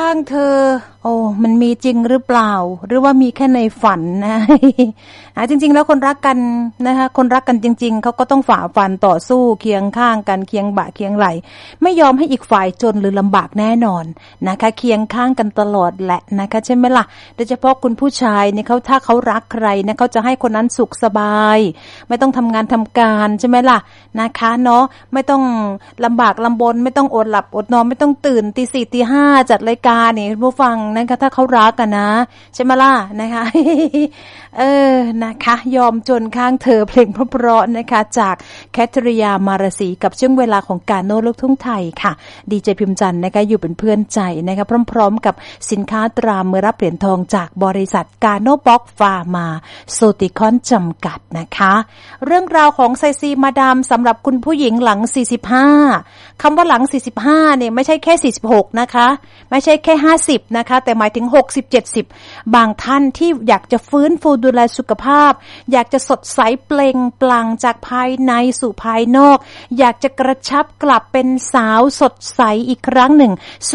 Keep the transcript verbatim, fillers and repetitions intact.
างเธอโอ้มันมีจริงหรือเปล่าหรือว่ามีแค่ในฝันนะ จริงๆแล้วคนรักกันนะคะคนรักกันจริงๆเขาก็ต้องฝ่าฟันต่อสู้เคียงข้างกันเคียงบ่าเคียงไหลไม่ยอมให้อีกฝ่ายจนหรือลำบากแน่นอนนะคะเคียงข้างกันตลอดแหละนะคะใช่ไหมล่ะโดยเฉพาะคุณผู้ชายเนี่ยเขาถ้าเขารักใครนะเขาจะให้คนนั้นสุขสบายไม่ต้องทำงานทำการใช่ไหมล่ะนะคะเนาะไม่ต้องลำบากลำบนไม่ต้องอดหลับอดนอนไม่ต้องตื่นตีสี่ตีห้าจัดรายการนี่ผู้ฟังนะคะถ้าเขารักกันนะใช่ไหมล่ะนะคะ เออนะคะยอมจนข้างเธอเพลงเพราะๆนะคะจากแคทริยามารสีกับช่วงเวลาของกาโน่ลูกทุ่งไทยค่ะดีเจพิมพ์จันทร์นะคะอยู่เป็นเพื่อนใจนะคะพร้อมๆกับสินค้าตรามือรับเหรียญทองจากบริษัทกาโน่บ็อกฟาร์มาโซติคอนจำกัดนะคะเรื่องราวของไซซีมาดามสำหรับคุณผู้หญิงหลังสี่สิบห้าคำว่าหลังสี่สิบห้าเนี่ยไม่ใช่แค่สี่สิบหกนะคะไม่ใช่แค่ห้าสิบนะคะแต่หมายถึงหกสิบ เจ็ดสิบบางท่านที่อยากจะฟื้นฟูดูแลสุขภาพอยากจะสดใสเปล่งปลั่งจากภายในสู่ภายนอกอยากจะกระชับกลับเป็นสาวสดใสอีกครั้งหนึ่ง